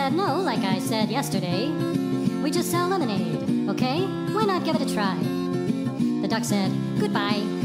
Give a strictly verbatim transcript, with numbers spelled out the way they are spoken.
said, no, like I said yesterday. We just sell lemonade, okay? Why not give it a try? The duck said, goodbye.